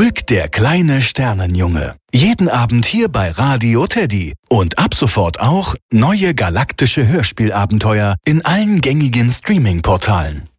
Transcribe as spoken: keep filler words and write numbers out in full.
Ulk der kleine Sternenjunge. Jeden Abend hier bei Radio Teddy. Und ab sofort auch neue galaktische Hörspielabenteuer in allen gängigen Streaming-Portalen.